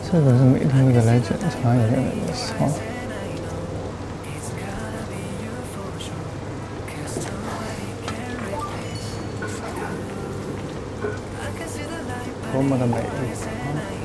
这个是每天都得来检查一下的意思啊。多么的美丽啊！